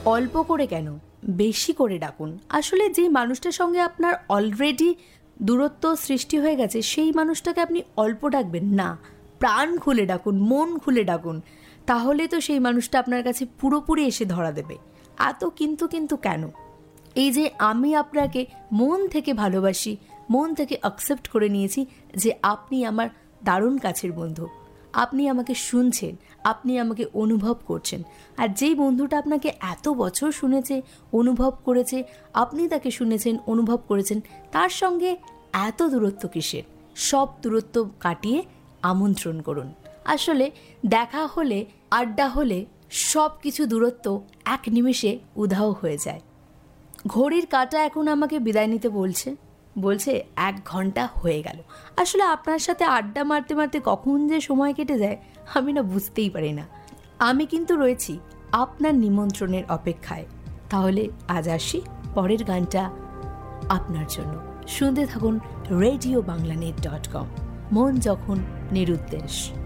অল্প করে কেন, বেশি করে ডাকুন। আসলে যেই মানুষটার সঙ্গে আপনার অলরেডি দূরত্ব সৃষ্টি হয়ে গেছে, সেই মানুষটাকে আপনি অল্প ডাকবেন না, প্রাণ খুলে ডাকুন, মন খুলে ডাকুন। তাহলে তো সেই মানুষটা আপনার কাছে পুরোপুরি এসে ধরা দেবে। এত কিন্তু কেন? এই যে আমি আপনাকে মন থেকে ভালোবাসি, মন থেকে অ্যাকসেপ্ট করে নিয়েছি যে আপনি আমার দারুণ কাছের বন্ধু, আপনি আমাকে শুনছেন, আপনি আমাকে অনুভব করছেন। আর যেই বন্ধুটা আপনাকে এত বছর শুনেছে, অনুভব করেছে, আপনি তাকে শুনেছেন, অনুভব করেছেন, তার সঙ্গে এত দূরত্ব কিসের? সব দূরত্ব কাটিয়ে আমন্ত্রণ করুন। আসলে দেখা হলে, আড্ডা হলে সব কিছু দূরত্ব এক নিমেষে উধাও হয়ে যায়। ঘড়ির কাঁটা এখন আমাকে বিদায় নিতে বলছে 1 ঘন্টা হয়ে গেল। আসলে আপনার সাথে আড্ডা মারতে মারতে কখন যে সময় কেটে যায় আমি না বুঝতেই পারি না। আমি কিন্তু রয়েছি আপনার নিমন্ত্রণের অপেক্ষায়। তাহলে আজ আসি, পরের গানটা আপনার জন্য। শুনতে থাকুন RadioBanglaNet.com। মন যখন নিরুদ্দেশ।